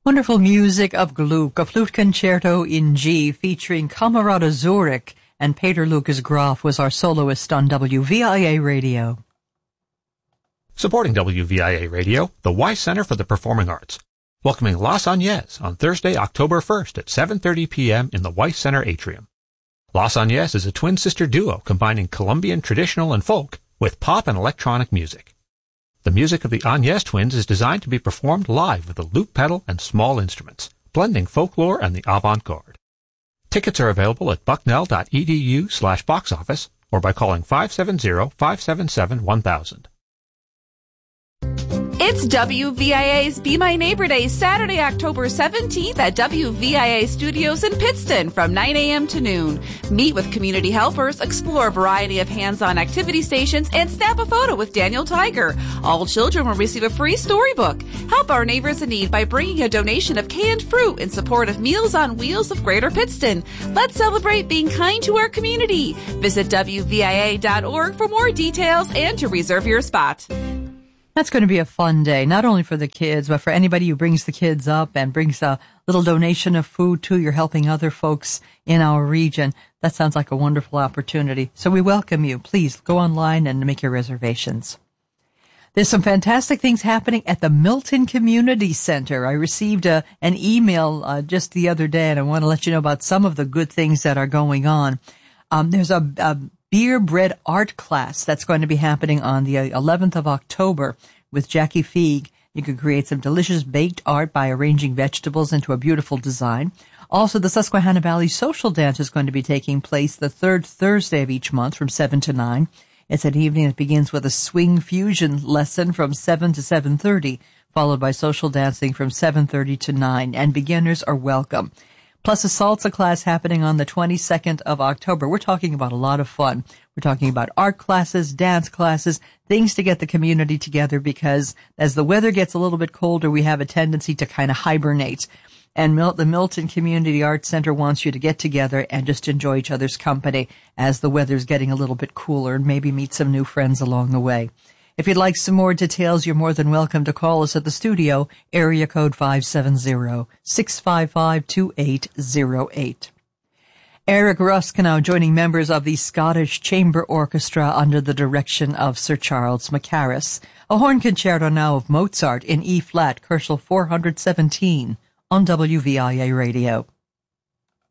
Wonderful music of Gluck, a flute concerto in G featuring Camerata Zurich, and Peter Lucas Graf was our soloist on WVIA Radio. Supporting WVIA Radio, the Weiss Center for the Performing Arts, welcoming Las Agnes on Thursday, October 1st at 7:30 p.m. in the Weiss Center atrium. Las Agnes is a twin-sister duo combining Colombian traditional and folk with pop and electronic music. The music of the Agnes twins is designed to be performed live with a loop pedal and small instruments, blending folklore and the avant-garde. Tickets are available at bucknell.edu/box office or by calling 570-577-1000. It's WVIA's Be My Neighbor Day, Saturday, October 17th at WVIA Studios in Pittston from 9 a.m. to noon. Meet with community helpers, explore a variety of hands-on activity stations, and snap a photo with Daniel Tiger. All children will receive a free storybook. Help our neighbors in need by bringing a donation of canned fruit in support of Meals on Wheels of Greater Pittston. Let's celebrate being kind to our community. Visit WVIA.org for more details and to reserve your spot. That's going to be a fun day, not only for the kids, but for anybody who brings the kids up and brings a little donation of food too. You're helping other folks in our region. That sounds like a wonderful opportunity. So we welcome you. Please go online and make your reservations. There's some fantastic things happening at the Milton Community Center. I received an email just the other day, and I want to let you know about some of the good things that are going on. There's a beer bread art class that's going to be happening on the 11th of October with Jackie Feig. You can create some delicious baked art by arranging vegetables into a beautiful design. Also, the Susquehanna Valley Social Dance is going to be taking place the third Thursday of each month from 7 to 9. It's an evening that begins with a swing fusion lesson from 7 to 7:30, followed by social dancing from 7:30 to 9, and beginners are welcome. Plus a salsa class happening on the 22nd of October. We're talking about a lot of fun. We're talking about art classes, dance classes, things to get the community together, because as the weather gets a little bit colder, we have a tendency to kind of hibernate. And the Milton Community Arts Center wants you to get together and just enjoy each other's company as the weather's getting a little bit cooler, and maybe meet some new friends along the way. If you'd like some more details, you're more than welcome to call us at the studio, area code 570-655-2808. Eric Ruskinow joining members of the Scottish Chamber Orchestra under the direction of Sir Charles Mackarus. A horn concerto now of Mozart in E-flat, Koelschel 417 on WVIA Radio.